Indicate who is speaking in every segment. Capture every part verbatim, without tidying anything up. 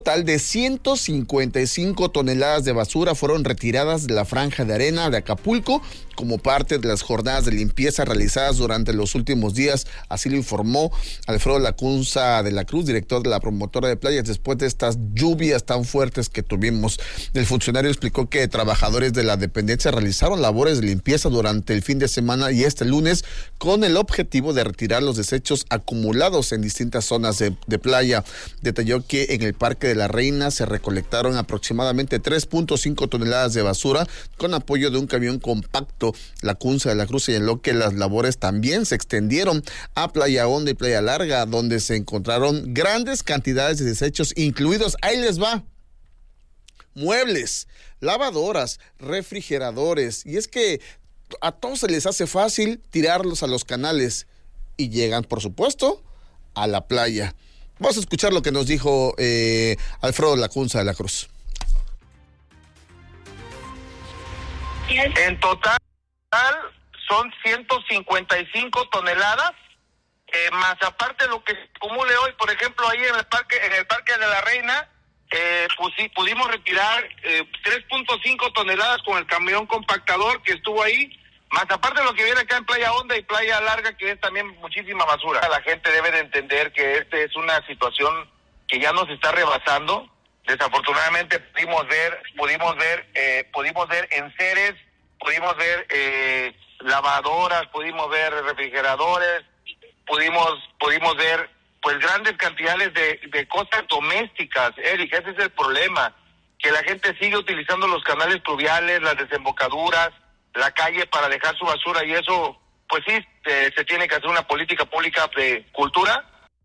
Speaker 1: Total de ciento cincuenta y cinco toneladas de basura fueron retiradas de la franja de arena de Acapulco como parte de las jornadas de limpieza realizadas durante los últimos días. Así lo informó Alfredo Lacunza de la Cruz, director de la promotora de playas, después de estas lluvias tan fuertes que tuvimos. El funcionario explicó que trabajadores de la dependencia realizaron labores de limpieza durante el fin de semana y este lunes con el objetivo de retirar los desechos acumulados en distintas zonas de, de playa. Detalló que en el Parque de la Reina se recolectaron aproximadamente tres punto cinco toneladas de basura con apoyo de un camión compacto. Lacunza de la Cruz señaló que las labores también se extendieron a Playa Honda y Playa Larga, donde se encontraron grandes cantidades de desechos, incluidos, ahí les va, muebles, lavadoras, refrigeradores. Y es que a todos se les hace fácil tirarlos a los canales y llegan, por supuesto, a la playa. Vamos a escuchar lo que nos dijo eh, Alfredo Lacunza de la Cruz.
Speaker 2: En total son ciento cincuenta y cinco toneladas, eh, más aparte lo que se acumule hoy. Por ejemplo, ahí en el parque en el Parque de la Reina eh, pues sí, pudimos retirar eh, tres punto cinco toneladas con el camión compactador que estuvo ahí, más aparte de lo que viene acá en Playa Honda y Playa Larga, que es también muchísima basura. La gente debe de entender que esta es una situación que ya nos está rebasando. Desafortunadamente pudimos ver, pudimos ver, eh, pudimos ver enseres, pudimos ver eh, lavadoras, pudimos ver refrigeradores, pudimos, pudimos ver pues grandes cantidades de, de cosas domésticas. Eric, ese es el problema, que la gente sigue utilizando los canales pluviales, las desembocaduras, la calle para dejar su basura, y eso, pues sí, eh, se tiene que hacer una política pública de cultura.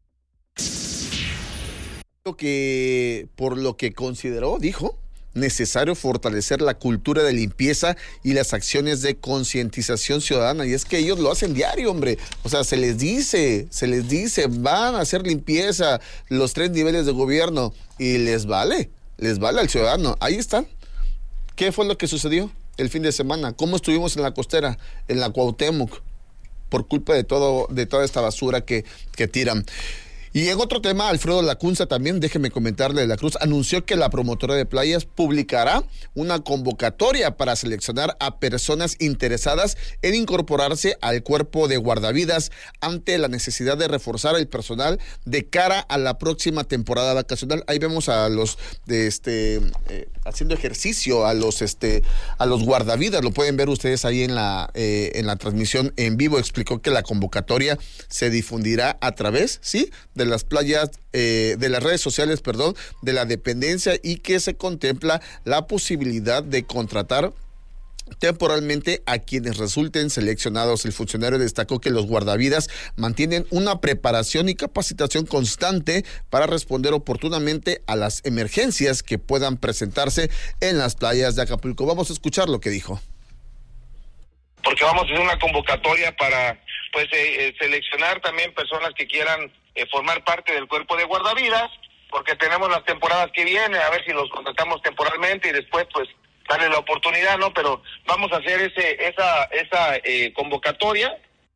Speaker 1: Que por lo que consideró, dijo, necesario fortalecer la cultura de limpieza y las acciones de concientización ciudadana. Y es que ellos lo hacen diario, hombre. O sea, se les dice, se les dice, van a hacer limpieza los tres niveles de gobierno y les vale, les vale al ciudadano. Ahí están. ¿Qué fue lo que sucedió el fin de semana? ¿Cómo estuvimos en la costera, en la Cuauhtémoc, por culpa de todo, de toda esta basura que, que tiran? Y en otro tema, Alfredo Lacunza también, déjeme comentarle, de la Cruz, anunció que la promotora de playas publicará una convocatoria para seleccionar a personas interesadas en incorporarse al cuerpo de guardavidas ante la necesidad de reforzar el personal de cara a la próxima temporada vacacional. Ahí vemos a los de este eh, haciendo ejercicio, a los este a los guardavidas, lo pueden ver ustedes ahí en la eh, en la transmisión en vivo. Explicó que la convocatoria se difundirá a través, sí, de las playas, eh, de las redes sociales, perdón, de la dependencia, y que se contempla la posibilidad de contratar temporalmente a quienes resulten seleccionados. El funcionario destacó que los guardavidas mantienen una preparación y capacitación constante para responder oportunamente a las emergencias que puedan presentarse en las playas de Acapulco. Vamos a escuchar lo que dijo.
Speaker 2: Porque vamos a hacer una convocatoria para pues eh, eh, seleccionar también personas que quieran eh, formar parte del cuerpo de guardavidas, porque tenemos las temporadas que vienen, a ver si los contratamos temporalmente y después pues darle la oportunidad, ¿no? Pero vamos a hacer ese esa esa eh, convocatoria.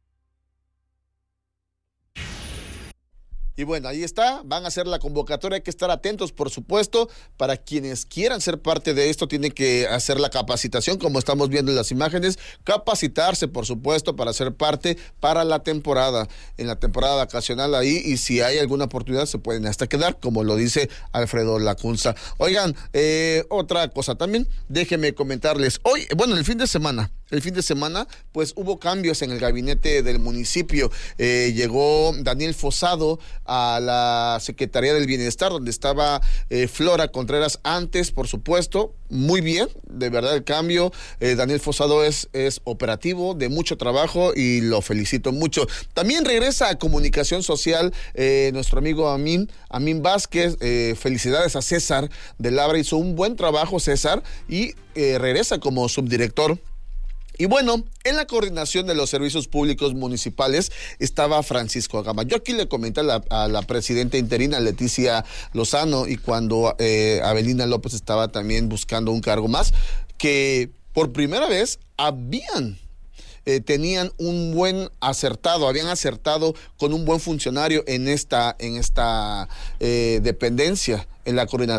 Speaker 1: Y bueno, ahí está, van a hacer la convocatoria, hay que estar atentos, por supuesto, para quienes quieran ser parte de esto, tienen que hacer la capacitación, como estamos viendo en las imágenes, capacitarse, por supuesto, para ser parte para la temporada, en la temporada vacacional ahí, y si hay alguna oportunidad se pueden hasta quedar, como lo dice Alfredo Lacunza. Oigan, eh, otra cosa también, déjenme comentarles, hoy, bueno, el fin de semana, El fin de semana, pues hubo cambios en el gabinete del municipio. Eh, llegó Daniel Fosado a la Secretaría del Bienestar, donde estaba eh, Flora Contreras antes, por supuesto. Muy bien, de verdad el cambio. Eh, Daniel Fosado es, es operativo, de mucho trabajo, y lo felicito mucho. También regresa a Comunicación Social eh, nuestro amigo Amin, Amin Vázquez. Eh, felicidades a César de Labra, hizo un buen trabajo César, y eh, regresa como subdirector. Y bueno, en la coordinación de los servicios públicos municipales estaba Francisco Agama. Yo aquí le comenté a la, a la presidenta interina Leticia Lozano, y cuando eh, Avelina López estaba también buscando un cargo más, que por primera vez habían Eh, tenían un buen acertado, habían acertado con un buen funcionario en esta, en esta eh, dependencia, en la coordinación